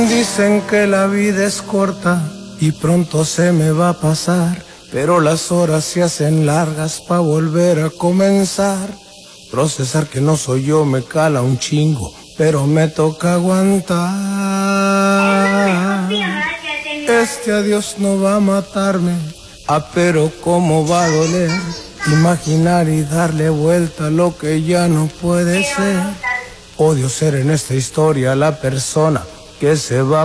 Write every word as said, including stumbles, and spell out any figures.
Dicen que la vida es corta y pronto se me va a pasar, pero las horas se hacen largas pa' volver a comenzar. Procesar que no soy yo me cala un chingo, pero me toca aguantar. Este adiós no va a matarme, ah, pero cómo va a doler. Imaginar y darle vuelta a lo que ya no puede ser. Odio ser en esta historia la persona que se va